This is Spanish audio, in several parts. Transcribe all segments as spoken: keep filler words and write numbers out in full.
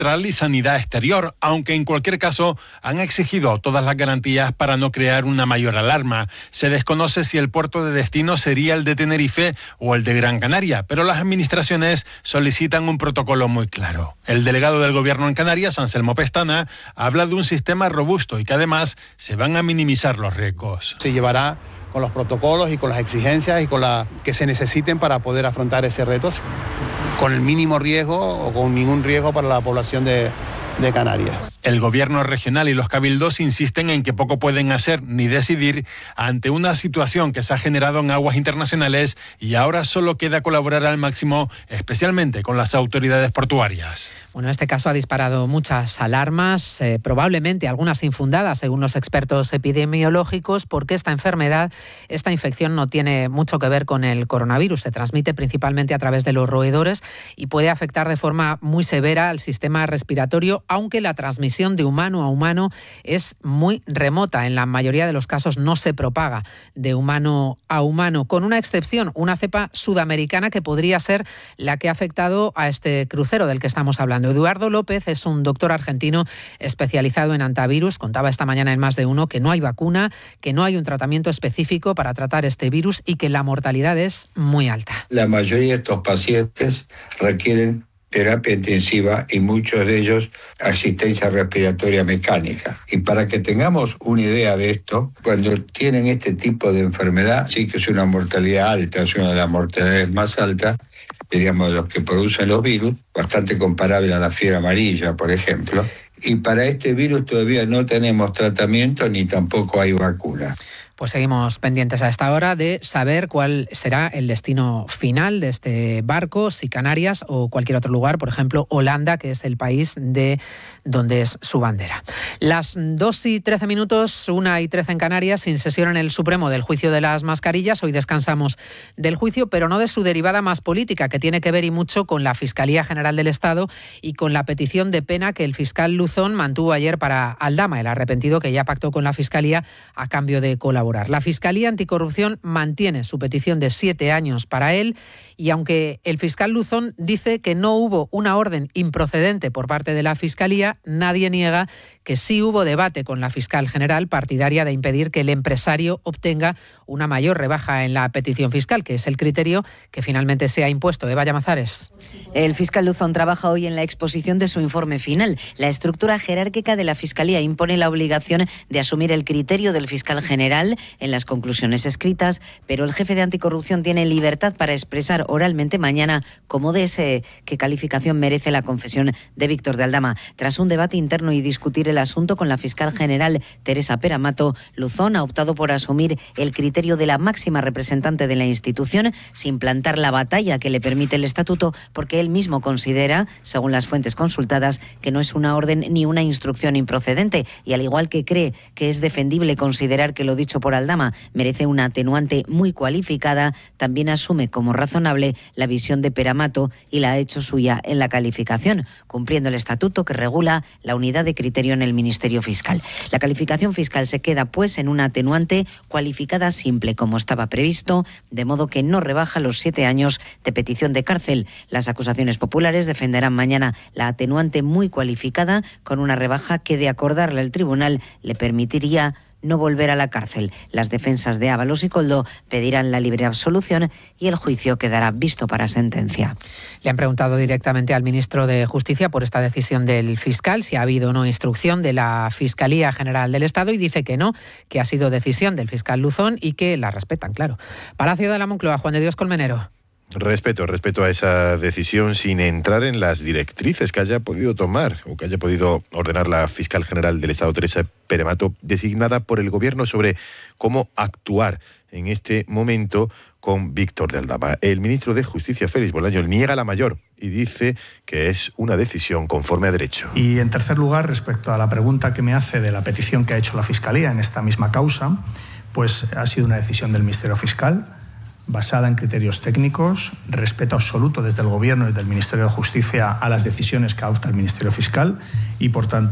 y sanidad exterior, aunque en cualquier caso han exigido todas las garantías para no crear una mayor alarma. Se desconoce si el puerto de destino sería el de Tenerife o el de Gran Canaria, pero las administraciones solicitan un protocolo muy claro. El delegado del Gobierno en Canarias, Anselmo Pestana, habla de un sistema robusto y que además se van a minimizar los riesgos. Se llevará con los protocolos y con las exigencias y con la que se necesiten para poder afrontar ese reto con el mínimo riesgo o con ningún riesgo para la población de, de Canarias. El gobierno regional y los cabildos insisten en que poco pueden hacer ni decidir ante una situación que se ha generado en aguas internacionales y ahora solo queda colaborar al máximo, especialmente con las autoridades portuarias. Bueno, este caso ha disparado muchas alarmas, eh, probablemente algunas infundadas, según los expertos epidemiológicos, porque esta enfermedad, esta infección no tiene mucho que ver con el coronavirus. Se transmite principalmente a través de los roedores y puede afectar de forma muy severa al sistema respiratorio, aunque la transmisión de humano a humano es muy remota. En la mayoría de los casos no se propaga de humano a humano, con una excepción, una cepa sudamericana que podría ser la que ha afectado a este crucero del que estamos hablando. Eduardo López es un doctor argentino especializado en antivirus. Contaba esta mañana en Más de Uno que no hay vacuna, que no hay un tratamiento específico para tratar este virus y que la mortalidad es muy alta. La mayoría de estos pacientes requieren terapia intensiva y muchos de ellos asistencia respiratoria mecánica. Y para que tengamos una idea de esto, cuando tienen este tipo de enfermedad, sí que es una mortalidad alta, es una de las mortalidades más altas, diríamos, de los que producen los virus, bastante comparable a la fiebre amarilla, por ejemplo. Y para este virus todavía no tenemos tratamiento ni tampoco hay vacuna. Pues seguimos pendientes a esta hora de saber cuál será el destino final de este barco, si Canarias o cualquier otro lugar, por ejemplo Holanda, que es el país de donde es su bandera. Las dos y trece minutos, una y trece en Canarias, sin sesión en el Supremo del juicio de las mascarillas. Hoy descansamos del juicio, pero no de su derivada más política, que tiene que ver y mucho con la Fiscalía General del Estado y con la petición de pena que el fiscal Luzón mantuvo ayer para Aldama, el arrepentido que ya pactó con la Fiscalía a cambio de colaborar. La Fiscalía Anticorrupción mantiene su petición de siete años para él y aunque el fiscal Luzón dice que no hubo una orden improcedente por parte de la Fiscalía, nadie niega que sí hubo debate con la fiscal general partidaria de impedir que el empresario obtenga una mayor rebaja en la petición fiscal, que es el criterio que finalmente se ha impuesto. Eva Llamazares. El fiscal Luzón trabaja hoy en la exposición de su informe final. La estructura jerárquica de la Fiscalía impone la obligación de asumir el criterio del fiscal general en las conclusiones escritas, pero el jefe de Anticorrupción tiene libertad para expresar oralmente mañana cómo desee qué calificación merece la confesión de Víctor de Aldama. Tras un debate interno y discutir el asunto con la fiscal general Teresa Peramato, Luzón ha optado por asumir el criterio de la máxima representante de la institución sin plantar la batalla que le permite el estatuto, porque él mismo considera, según las fuentes consultadas, que no es una orden ni una instrucción improcedente y al igual que cree que es defendible considerar que lo dicho por Aldama merece una atenuante muy cualificada, también asume como razonable la visión de Peramato y la ha hecho suya en la calificación, cumpliendo el estatuto que regula la unidad de criterio en el Ministerio Fiscal. La calificación fiscal se queda pues en una atenuante cualificada simple como estaba previsto, de modo que no rebaja los siete años de petición de cárcel. Las acusaciones populares defenderán mañana la atenuante muy cualificada con una rebaja que, de acordarle el tribunal, le permitiría no volver a la cárcel. Las defensas de Ábalos y Koldo pedirán la libre absolución y el juicio quedará visto para sentencia. Le han preguntado directamente al ministro de Justicia por esta decisión del fiscal, si ha habido o no instrucción de la Fiscalía General del Estado, y dice que no, que ha sido decisión del fiscal Luzón y que la respetan, claro. Palacio de la Moncloa, Juan de Dios Colmenero. Respeto, respeto a esa decisión sin entrar en las directrices que haya podido tomar o que haya podido ordenar la fiscal general del Estado, Teresa Peramato, designada por el Gobierno sobre cómo actuar en este momento con Víctor de Aldama. El ministro de Justicia, Félix Bolaños, niega la mayor y dice que es una decisión conforme a derecho. Y en tercer lugar, respecto a la pregunta que me hace de la petición que ha hecho la Fiscalía en esta misma causa, pues ha sido una decisión del Ministerio Fiscal, basada en criterios técnicos, respeto absoluto desde el Gobierno y desde el Ministerio de Justicia a las decisiones que adopta el Ministerio Fiscal y, por tanto,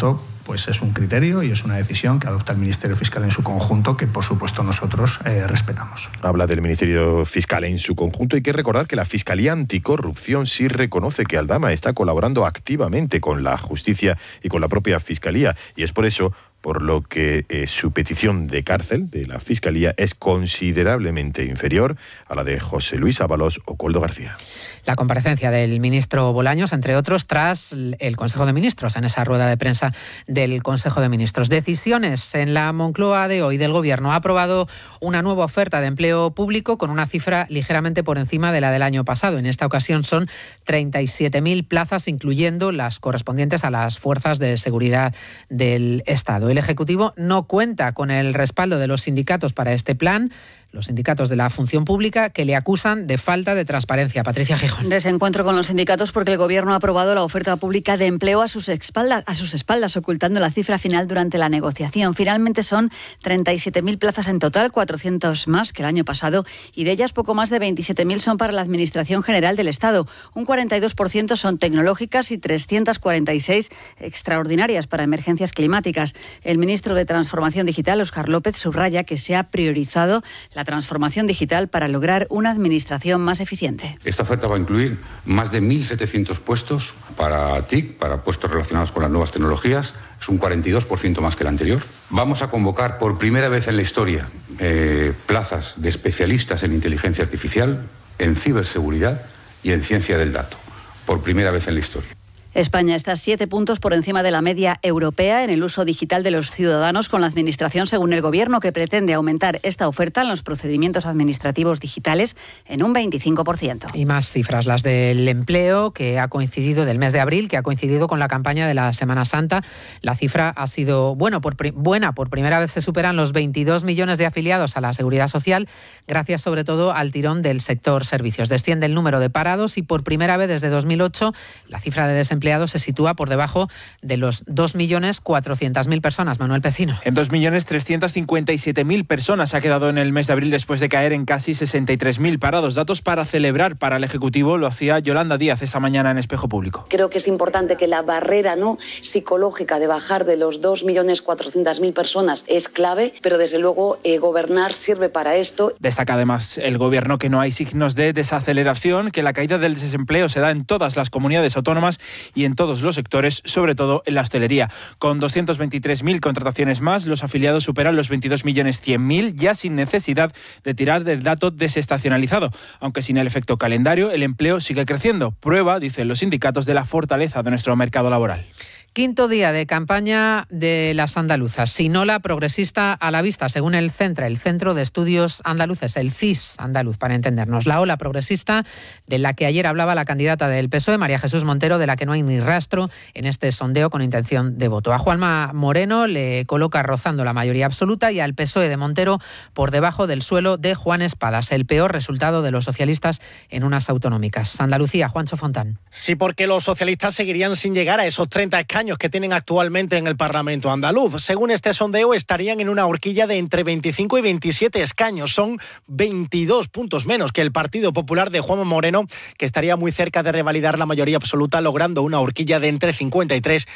pues es un criterio y es una decisión que adopta el Ministerio Fiscal en su conjunto, que por supuesto nosotros eh, respetamos. Habla del Ministerio Fiscal en su conjunto. Hay que recordar que la Fiscalía Anticorrupción sí reconoce que Aldama está colaborando activamente con la justicia y con la propia Fiscalía, y es por eso por lo que eh, su petición de cárcel de la Fiscalía es considerablemente inferior a la de José Luis Ábalos o Koldo García. La comparecencia del ministro Bolaños, entre otros, tras el Consejo de Ministros, en esa rueda de prensa del Consejo de Ministros. Decisiones en la Moncloa de hoy del Gobierno. Ha aprobado una nueva oferta de empleo público con una cifra ligeramente por encima de la del año pasado. En esta ocasión son treinta y siete mil plazas, incluyendo las correspondientes a las fuerzas de seguridad del Estado. El Ejecutivo no cuenta con el respaldo de los sindicatos para este plan. Los sindicatos de la función pública, que le acusan de falta de transparencia. Patricia Gijón. Desencuentro con los sindicatos porque el Gobierno ha aprobado la oferta pública de empleo a sus espaldas, a sus espaldas, ocultando la cifra final durante la negociación. Finalmente son treinta y siete mil plazas en total, cuatrocientas más que el año pasado, y de ellas poco más de veintisiete mil son para la Administración General del Estado. Un cuarenta y dos por ciento son tecnológicas y trescientas cuarenta y seis extraordinarias para emergencias climáticas. El ministro de Transformación Digital, Óscar López, subraya que se ha priorizado la transformación digital para lograr una administración más eficiente. Esta oferta va a incluir más de mil setecientos puestos para T I C, para puestos relacionados con las nuevas tecnologías. Es un cuarenta y dos por ciento más que el anterior. Vamos a convocar por primera vez en la historia eh, plazas de especialistas en inteligencia artificial, en ciberseguridad y en ciencia del dato. Por primera vez en la historia. España está siete puntos por encima de la media europea en el uso digital de los ciudadanos con la Administración, según el Gobierno, que pretende aumentar esta oferta en los procedimientos administrativos digitales en un veinticinco por ciento. Y más cifras, las del empleo, que ha coincidido, del mes de abril, que ha coincidido con la campaña de la Semana Santa. La cifra ha sido bueno, por, buena. Por primera vez se superan los veintidós millones de afiliados a la Seguridad Social, gracias sobre todo al tirón del sector servicios. Desciende el número de parados y por primera vez desde dos mil ocho la cifra de desempleo se sitúa por debajo de los dos millones cuatrocientas mil personas. Manuel Pecino. En dos millones trescientas cincuenta y siete mil personas ha quedado en el mes de abril después de caer en casi sesenta y tres mil parados. Datos para celebrar para el Ejecutivo, lo hacía Yolanda Díaz esta mañana en Espejo Público. Creo que es importante que la barrera no psicológica de bajar de los dos millones cuatrocientas mil personas es clave, pero desde luego eh, gobernar sirve para esto. Destaca además el Gobierno que no hay signos de desaceleración, que la caída del desempleo se da en todas las comunidades autónomas y en todos los sectores, sobre todo en la hostelería. Con doscientas veintitrés mil contrataciones más, los afiliados superan los veintidós millones cien mil, ya sin necesidad de tirar del dato desestacionalizado. Aunque sin el efecto calendario, el empleo sigue creciendo. Prueba, dicen los sindicatos, de la fortaleza de nuestro mercado laboral. Quinto día de campaña de las andaluzas. Sin ola progresista a la vista, según el CENTRA, el Centro de Estudios Andaluces, el C I S andaluz, para entendernos. La ola progresista de la que ayer hablaba la candidata del P S O E, María Jesús Montero, de la que no hay ni rastro en este sondeo con intención de voto. A Juanma Moreno le coloca rozando la mayoría absoluta y al P S O E de Montero por debajo del suelo de Juan Espadas, el peor resultado de los socialistas en unas autonómicas. Andalucía, Juancho Fontán. Sí, porque los socialistas seguirían sin llegar a esos treinta escaños que tienen actualmente en el Parlamento andaluz. Según este sondeo, estarían en una horquilla de entre veinticinco y veintisiete escaños. Son veintidós puntos menos que el Partido Popular de Juanma Moreno, que estaría muy cerca de revalidar la mayoría absoluta, logrando una horquilla de entre cincuenta y tres